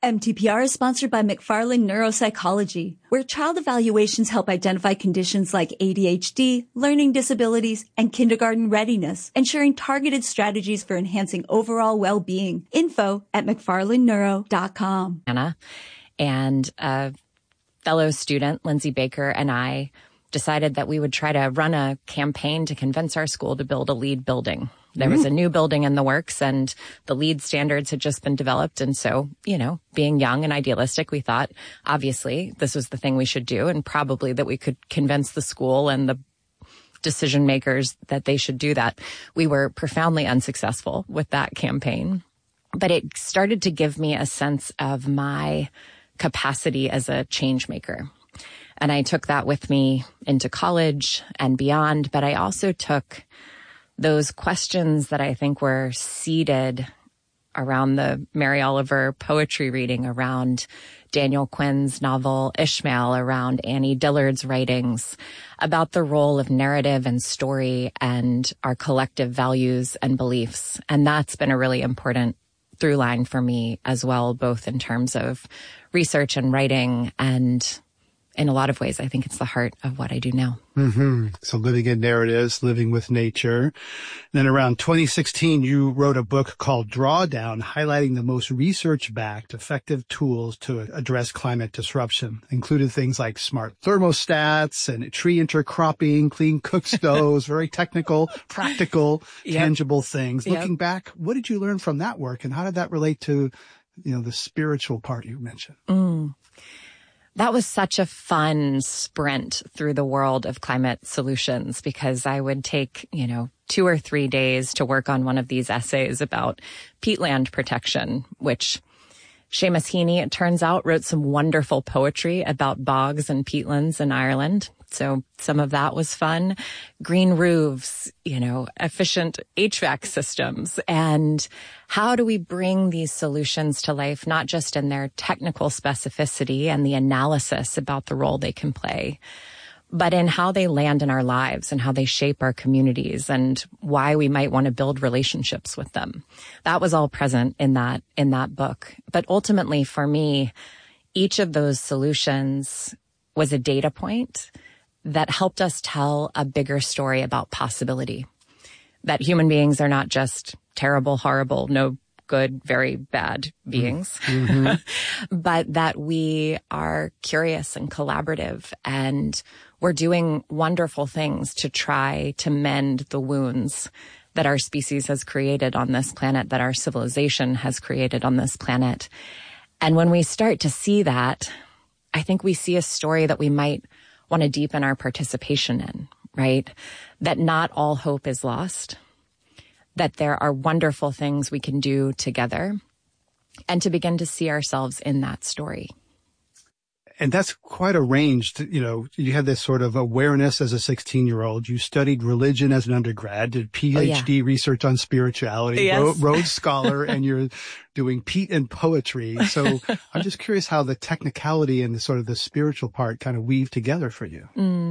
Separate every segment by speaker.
Speaker 1: MTPR is sponsored by McFarland Neuropsychology, where child evaluations help identify conditions like ADHD, learning disabilities, and kindergarten readiness, ensuring targeted strategies for enhancing overall well-being. Info at McFarlandNeuro.com.
Speaker 2: Anna and a fellow student, Lindsay Baker, and I decided that we would try to run a campaign to convince our school to build a LEED building. There was a new building in the works and the LEED standards had just been developed. And so, being young and idealistic, we thought, obviously, this was the thing we should do and probably that we could convince the school and the decision makers that they should do that. We were profoundly unsuccessful with that campaign, but it started to give me a sense of my capacity as a change maker. And I took that with me into college and beyond, but I also took those questions that I think were seeded around the Mary Oliver poetry reading, around Daniel Quinn's novel Ishmael, around Annie Dillard's writings, about the role of narrative and story and our collective values and beliefs. And that's been a really important through line for me as well, both in terms of research and writing, and in a lot of ways, I think it's the heart of what I do now.
Speaker 3: Mm-hmm. So living in narratives, living with nature. And then around 2016, you wrote a book called Drawdown, highlighting the most research-backed, effective tools to address climate disruption. Included things like smart thermostats and tree intercropping, clean cook stoves, very technical, practical, tangible things. Looking back, what did you learn from that work, and how did that relate to, the spiritual part you mentioned?
Speaker 2: That was such a fun sprint through the world of climate solutions, because I would take, 2 or 3 days to work on one of these essays about peatland protection, which Seamus Heaney, it turns out, wrote some wonderful poetry about bogs and peatlands in Ireland. So some of that was fun. Green roofs, efficient HVAC systems. And how do we bring these solutions to life, not just in their technical specificity and the analysis about the role they can play, but in how they land in our lives and how they shape our communities and why we might want to build relationships with them. That was all present in that book. But ultimately for me, each of those solutions was a data point that helped us tell a bigger story about possibility. That human beings are not just terrible, horrible, no good, very bad beings, but that we are curious and collaborative, and we're doing wonderful things to try to mend the wounds that our species has created on this planet, that our civilization has created on this planet. And when we start to see that, I think we see a story that we might want to deepen our participation in, right? That not all hope is lost, that there are wonderful things we can do together, and to begin to see ourselves in that story.
Speaker 3: And that's quite a range. You had this sort of awareness as a 16-year-old. You studied religion as an undergrad, did PhD research on spirituality, Rhodes Scholar, and you're doing peat and poetry. So I'm just curious how the technicality and the sort of the spiritual part kind of weave together for you.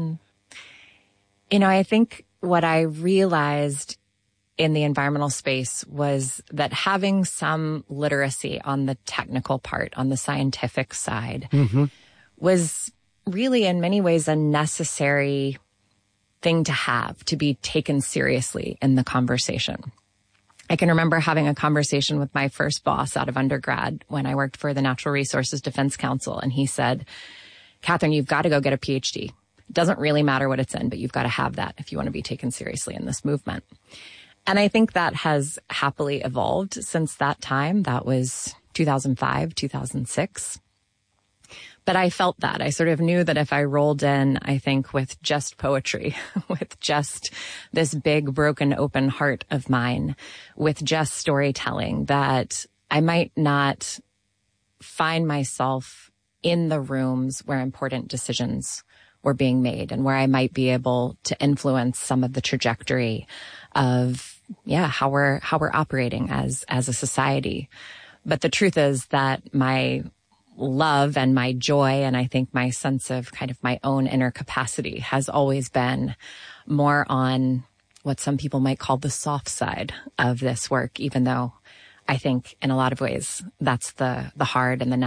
Speaker 2: I think what I realized in the environmental space was that having some literacy on the technical part, on the scientific side, was really in many ways a necessary thing to have, to be taken seriously in the conversation. I can remember having a conversation with my first boss out of undergrad when I worked for the Natural Resources Defense Council. And he said, Catherine, you've got to go get a PhD. It doesn't really matter what it's in, but you've got to have that if you want to be taken seriously in this movement. And I think that has happily evolved since that time. That was 2005, 2006. But I felt that. I sort of knew that if I rolled in, I think, with just poetry, with just this big, broken, open heart of mine, with just storytelling, that I might not find myself in the rooms where important decisions were being made and where I might be able to influence some of the trajectory of, how we're operating as a society. But the truth is that my love and my joy, and I think my sense of kind of my own inner capacity, has always been more on what some people might call the soft side of this work, even though I think in a lot of ways that's the hard and the